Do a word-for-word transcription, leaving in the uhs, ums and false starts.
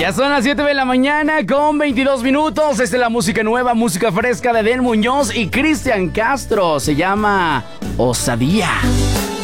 Ya son las siete de la mañana con veintidós minutos. Esta es la música nueva, música fresca de Den Muñoz y Cristian Castro. Se llama Osadía.